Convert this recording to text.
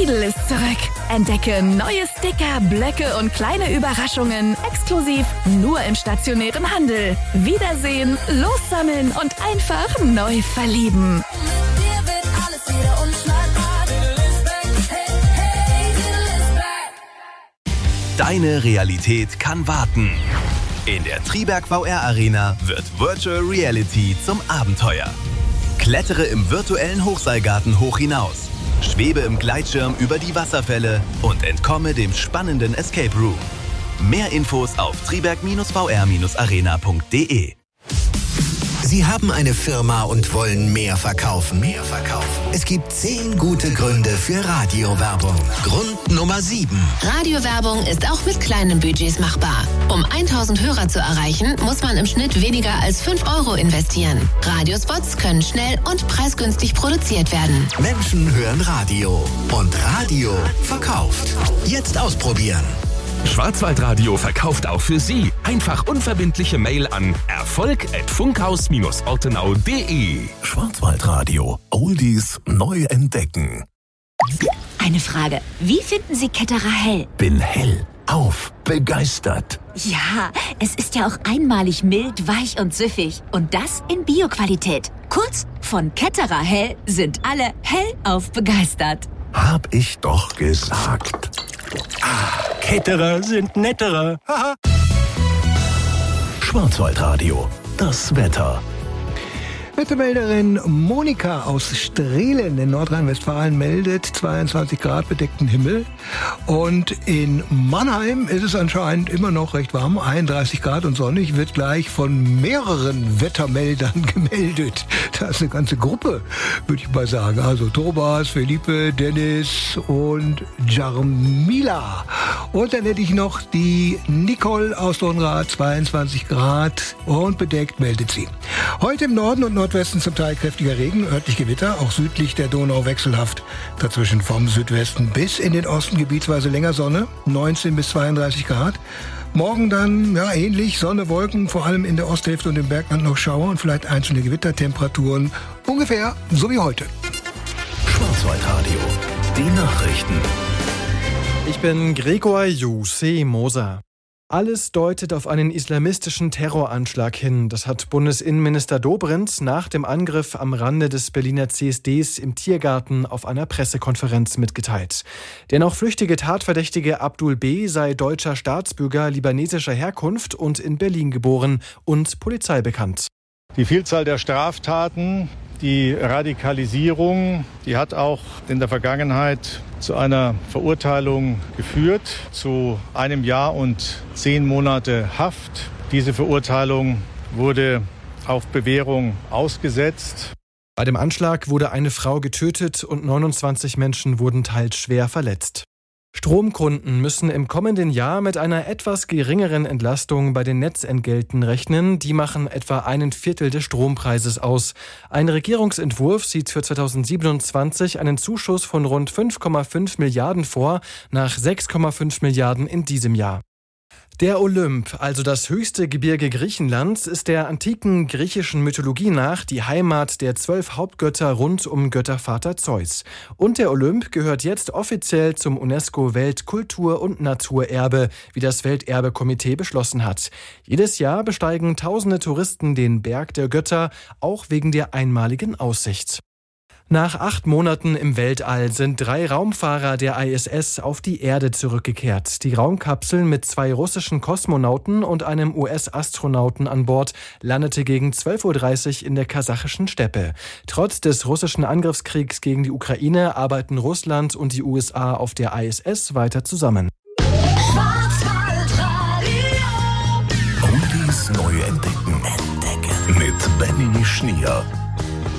Lidl ist zurück. Entdecke neue Sticker, Blöcke und kleine Überraschungen exklusiv nur im stationären Handel. Wiedersehen, lossammeln und einfach neu verlieben. Mit dir wird alles wieder unschlagbar. Lidl ist back. Hey, hey, Lidl ist back. Deine Realität kann warten. In der Triberg VR Arena wird Virtual Reality zum Abenteuer. Klettere im virtuellen Hochseilgarten hoch hinaus. Schwebe im Gleitschirm über die Wasserfälle und entkomme dem spannenden Escape Room. Mehr Infos auf triberg-vr-arena.de. Sie haben eine Firma und wollen mehr verkaufen. Es gibt 10 gute Gründe für Radiowerbung. Grund Nummer 7. Radiowerbung ist auch mit kleinen Budgets machbar. Um 1000 Hörer zu erreichen, muss man im Schnitt weniger als 5 € investieren. Radiospots können schnell und preisgünstig produziert werden. Menschen hören Radio und Radio verkauft. Jetzt ausprobieren. Schwarzwaldradio verkauft auch für Sie. Einfach unverbindliche Mail an erfolg@funkhaus-ortenau.de. Schwarzwaldradio. Oldies neu entdecken. Eine Frage. Wie finden Sie Ketterer Hell? Bin hellauf begeistert. Ja, es ist ja auch einmalig mild, weich und süffig. Und das in Bio-Qualität. Kurz, von Ketterer Hell sind alle hellauf begeistert. Hab ich doch gesagt. Ketterer sind netterer. Schwarzwaldradio. Das Wetter. Wettermelderin Monika aus Strehlen in Nordrhein-Westfalen meldet 22 Grad bedeckten Himmel. Und in Mannheim ist es anscheinend immer noch recht warm, 31 Grad und sonnig, wird gleich von mehreren Wettermeldern gemeldet. Da ist eine ganze Gruppe, würde ich mal sagen. Also Thomas, Felipe, Dennis und Jarmila. Und dann hätte ich noch die Nicole aus Dornrad, 22 Grad und bedeckt meldet sie. Heute im Norden und Nordwesten zum Teil kräftiger Regen, örtlich Gewitter, auch südlich der Donau wechselhaft. Dazwischen vom Südwesten bis in den Osten gebietsweise länger Sonne, 19 bis 32 Grad. Morgen dann, ja, ähnlich, Sonne, Wolken, vor allem in der Osthälfte und im Bergland noch Schauer und vielleicht einzelne Gewittertemperaturen. Ungefähr so wie heute. Schwarzwaldradio. Die Nachrichten. Ich bin Gregor Jussi Moser. Alles deutet auf einen islamistischen Terroranschlag hin. Das hat Bundesinnenminister Dobrindt nach dem Angriff am Rande des Berliner CSDs im Tiergarten auf einer Pressekonferenz mitgeteilt. Der noch flüchtige Tatverdächtige Abdul B. sei deutscher Staatsbürger libanesischer Herkunft und in Berlin geboren und Polizei bekannt. Die Vielzahl der Straftaten, die Radikalisierung, die hat auch in der Vergangenheit zu einer Verurteilung geführt, zu 1 Jahr und 10 Monate Haft. Diese Verurteilung wurde auf Bewährung ausgesetzt. Bei dem Anschlag wurde eine Frau getötet und 29 Menschen wurden teils schwer verletzt. Stromkunden müssen im kommenden Jahr mit einer etwas geringeren Entlastung bei den Netzentgelten rechnen. Die machen etwa 1/4 des Strompreises aus. Ein Regierungsentwurf sieht für 2027 einen Zuschuss von rund 5,5 Milliarden vor, nach 6,5 Milliarden in diesem Jahr. Der Olymp, also das höchste Gebirge Griechenlands, ist der antiken griechischen Mythologie nach die Heimat der 12 Hauptgötter rund um Göttervater Zeus. Und der Olymp gehört jetzt offiziell zum UNESCO-Weltkultur- und Naturerbe, wie das Welterbekomitee beschlossen hat. Jedes Jahr besteigen tausende Touristen den Berg der Götter, auch wegen der einmaligen Aussicht. Nach 8 Monaten im Weltall sind 3 Raumfahrer der ISS auf die Erde zurückgekehrt. Die Raumkapsel mit 2 russischen Kosmonauten und einem US-Astronauten an Bord landete gegen 12:30 Uhr in der kasachischen Steppe. Trotz des russischen Angriffskriegs gegen die Ukraine arbeiten Russland und die USA auf der ISS weiter zusammen.